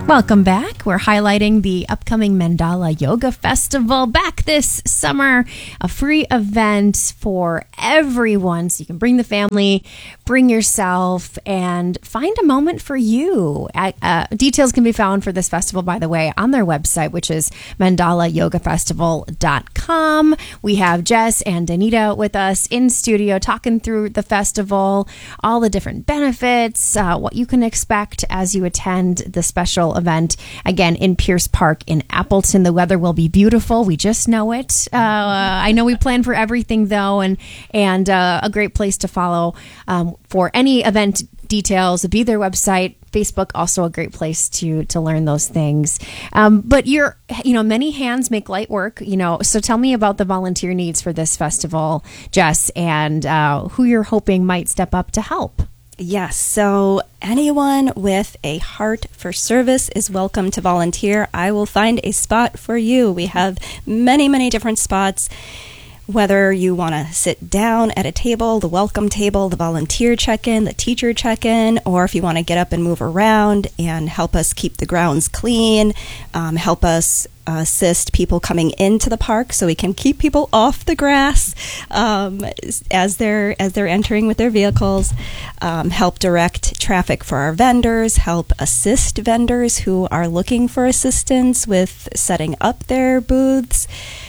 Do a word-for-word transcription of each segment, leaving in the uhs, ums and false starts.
Welcome back. We're highlighting the upcoming Mandala Yoga Festival back this summer, a free event for everyone. So you can bring the family, bring yourself, and find a moment for you. Uh, details can be found for this festival, by the way, on their website, which is mandala yoga festival dot com. We have Jess and Danita with us in studio talking through the festival, all the different benefits, uh, what you can expect as you attend the special event, again, in Pierce Park in Appleton. The weather will be beautiful. We just know it. Uh, I know we plan for everything, though, and and uh, a great place to follow um, for any event details. Be their website. Facebook, also a great place to to learn those things. Um, but you're, you know, many hands make light work, you know, so tell me about the volunteer needs for this festival, Jess, and uh, who you're hoping might step up to help. Yes, so anyone with a heart for service is welcome to volunteer. I will find a spot for you. We have many, many different spots. Whether you want to sit down at a table, the welcome table, the volunteer check-in, the teacher check-in, or if you want to get up and move around and help us keep the grounds clean, um, help us assist people coming into the park so we can keep people off the grass um, as they're as they're entering with their vehicles, um, help direct traffic for our vendors, help assist vendors who are looking for assistance with setting up their booths.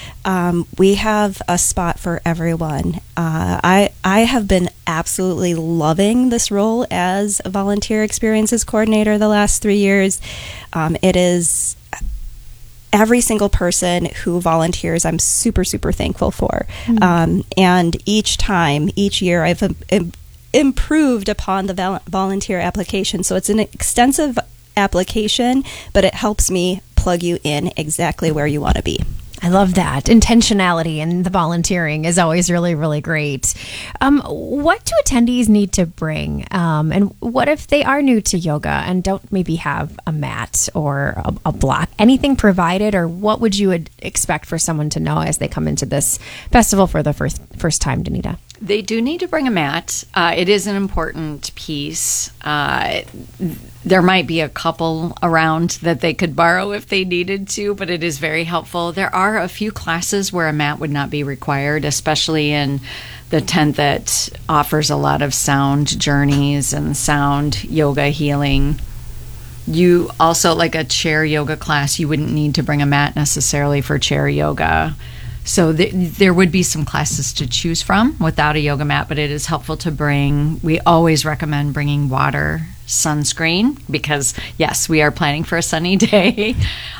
Um, we have a spot for everyone. Uh, I I have been absolutely loving this role as a volunteer experiences coordinator the last three years. Um, it is every single person who volunteers, I'm super, super thankful for. Mm-hmm. Um, and each time, each year, I've im- improved upon the vol- volunteer application. So it's an extensive application, but it helps me plug you in exactly where you want to be. I love that. Intentionality in the volunteering is always really, really great. Um, what do attendees need to bring? Um, and what if they are new to yoga and don't maybe have a mat or a, a block? Anything provided, or what would you would expect for someone to know as they come into this festival for the first first time, Danita? They do need to bring a mat. Uh, it is an important piece. Uh, there might be a couple around that they could borrow if they needed to, but it is very helpful. There are a few classes where a mat would not be required, especially in the tent that offers a lot of sound journeys and sound yoga healing. You also, like a chair yoga class, you wouldn't need to bring a mat necessarily for chair yoga. So th- there would be some classes to choose from without a yoga mat, but it is helpful to bring. We always recommend bringing water, sunscreen, because, yes, we are planning for a sunny day.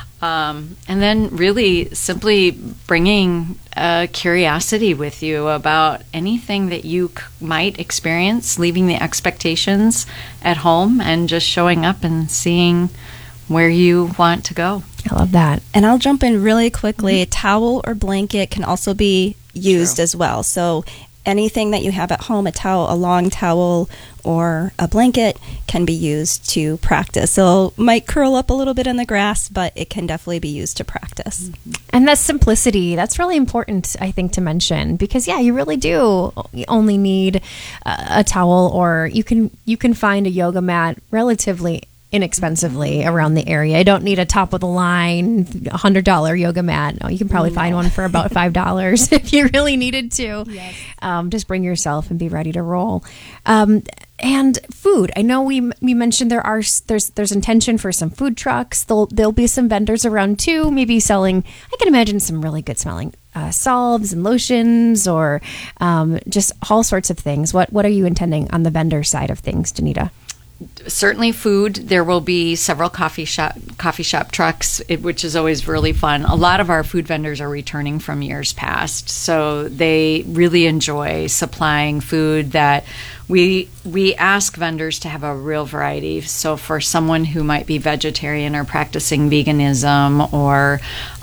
Um, and then really simply bringing a curiosity with you about anything that you c- might experience, leaving the expectations at home and just showing up and seeing where you want to go. I love that. And I'll jump in really quickly. Mm-hmm. A towel or blanket can also be used True. As well. So anything that you have at home, a towel, a long towel or a blanket, can be used to practice. So it might curl up a little bit in the grass, but it can definitely be used to practice. Mm-hmm. And that simplicity, that's really important, I think, to mention, because yeah, you really do only need a, a towel, or you can you can find a yoga mat relatively inexpensively around the area. I don't need a top of the line one hundred dollars yoga mat. No, you can probably no. find one for about five dollars if you really needed to. Yes. Um, just bring yourself and be ready to roll. Um, and food. I know we we mentioned there are there's there's intention for some food trucks. There'll there'll be some vendors around too, maybe selling, I can imagine, some really good smelling uh, salves and lotions, or um, just all sorts of things. What what are you intending on the vendor side of things, Danita? Certainly food. There will be several coffee shop coffee shop trucks, it, which is always really fun. A lot of our food vendors are returning from years past, so they really enjoy supplying food that we we ask vendors to have a real variety. So for someone who might be vegetarian or practicing veganism or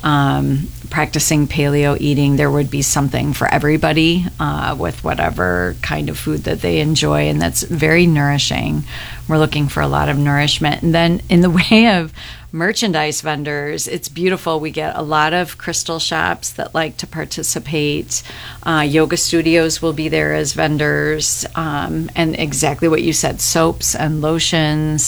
um, practicing paleo eating, there would be something for everybody uh, with whatever kind of food that they enjoy, and that's very nourishing. We're looking for a lot of nourishment. And then in the way of merchandise vendors, it's beautiful. We get a lot of crystal shops that like to participate. Uh, yoga studios will be there as vendors. Um, and exactly what you said, soaps and lotions.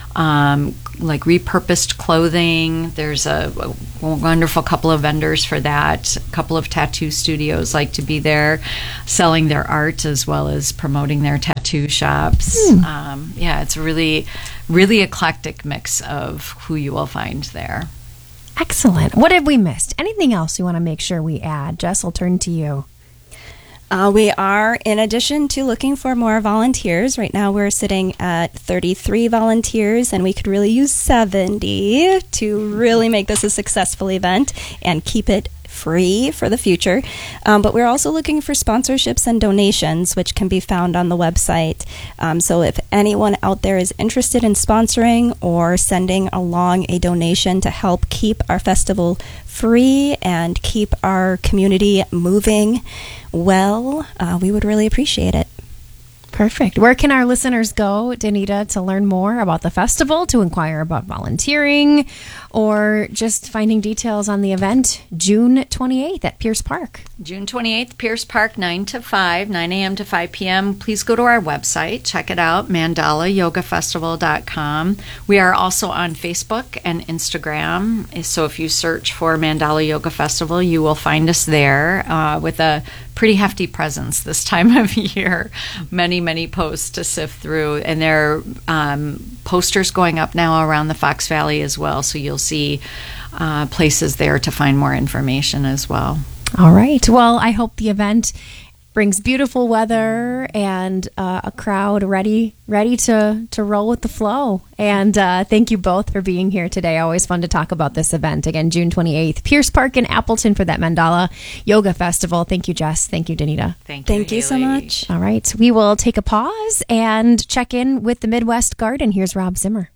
um, like repurposed clothing. There's a, a wonderful couple of vendors for that. A couple of tattoo studios like to be there selling their art as well as promoting their tattoo shops. Hmm. Um, yeah, it's a really, really eclectic mix of who you will find there. Excellent. What have we missed? Anything else you want to make sure we add? Jess, I'll turn to you. Uh, we are, in addition to looking for more volunteers, right now we're sitting at thirty-three volunteers, and we could really use seventy to really make this a successful event and keep it free for the future. Um, but we're also looking for sponsorships and donations, which can be found on the website. Um, so if anyone out there is interested in sponsoring or sending along a donation to help keep our festival free and keep our community moving well, uh, we would really appreciate it. Perfect. Where can our listeners go, Danita, to learn more about the festival, to inquire about volunteering, or just finding details on the event June twenty-eighth at Pierce Park? June twenty-eighth, Pierce Park, nine to five, nine a.m. to five p.m. Please go to our website. Check it out, mandala yoga festival dot com. We are also on Facebook and Instagram. So if you search for Mandala Yoga Festival, you will find us there uh, with a pretty hefty presence this time of year. Many, many posts to sift through. And there are um, posters going up now around the Fox Valley as well. So you'll see uh, places there to find more information as well. All right. Well, I hope the event brings beautiful weather and uh, a crowd ready ready to, to roll with the flow. And uh, thank you both for being here today. Always fun to talk about this event. Again, June twenty-eighth, Pierce Park in Appleton for that Mandala Yoga Festival. Thank you, Jess. Thank you, Danita. Thank you, Thank you so much. All right. We will take a pause and check in with the Midwest Garden. Here's Rob Zimmer.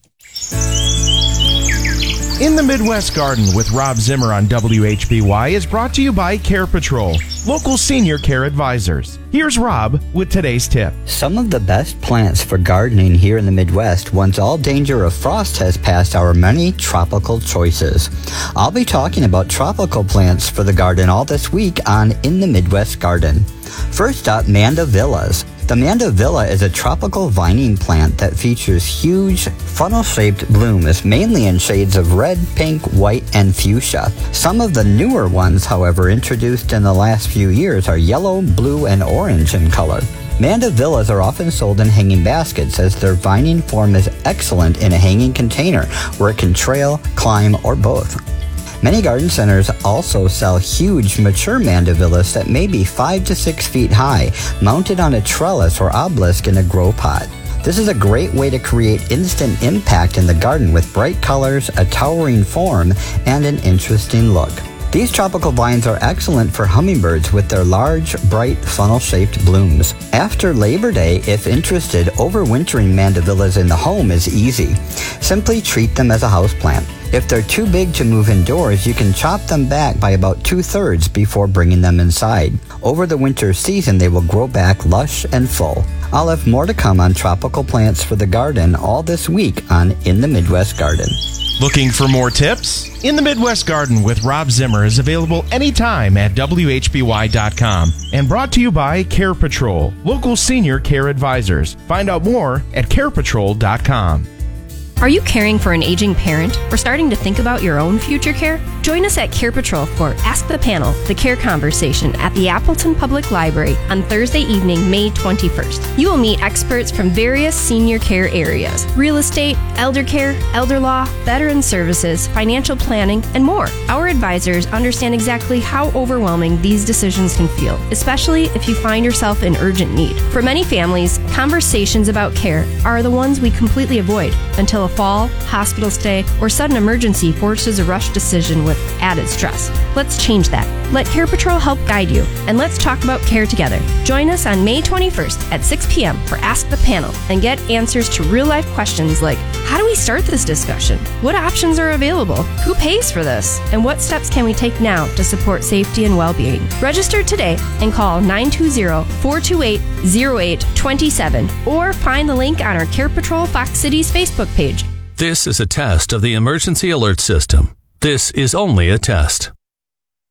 In the Midwest Garden with Rob Zimmer on W H B Y is brought to you by Care Patrol, local senior care advisors. Here's Rob with today's tip. Some of the best plants for gardening here in the Midwest once all danger of frost has passed our many tropical choices. I'll be talking about tropical plants for the garden all this week on In the Midwest Garden. First up, mandavillas. The mandavilla is a tropical vining plant that features huge, funnel-shaped blooms, mainly in shades of red, pink, white, and fuchsia. Some of the newer ones, however, introduced in the last few years are yellow, blue, and orange in color. Mandavillas are often sold in hanging baskets as their vining form is excellent in a hanging container where it can trail, climb, or both. Many garden centers also sell huge mature mandavillas that may be five to six feet high, mounted on a trellis or obelisk in a grow pot. This is a great way to create instant impact in the garden with bright colors, a towering form, and an interesting look. These tropical vines are excellent for hummingbirds with their large, bright, funnel-shaped blooms. After Labor Day, if interested, overwintering mandavillas in the home is easy. Simply treat them as a houseplant. If they're too big to move indoors, you can chop them back by about two-thirds before bringing them inside. Over the winter season, they will grow back lush and full. I'll have more to come on tropical plants for the garden all this week on In the Midwest Garden. Looking for more tips? In the Midwest Garden with Rob Zimmer is available anytime at W H B Y dot com and brought to you by Care Patrol, local senior care advisors. Find out more at care patrol dot com. Are you caring for an aging parent or starting to think about your own future care? Join us at Care Patrol for Ask the Panel, the Care Conversation at the Appleton Public Library on Thursday evening, May twenty-first. You will meet experts from various senior care areas: real estate, elder care, elder law, veteran services, financial planning, and more. Our advisors understand exactly how overwhelming these decisions can feel, especially if you find yourself in urgent need. For many families, conversations about care are the ones we completely avoid until a fall, hospital stay, or sudden emergency forces a rush decision with added stress. Let's change that. Let Care Patrol help guide you, and let's talk about care together. Join us on May twenty-first at six p.m. for Ask the Panel and get answers to real-life questions like, how do we start this discussion? What options are available? Who pays for this? And what steps can we take now to support safety and well-being? Register today and call nine two zero, four two eight, zero eight two seven or find the link on our Care Patrol Fox Cities Facebook page. This is a test of the emergency alert system. This is only a test.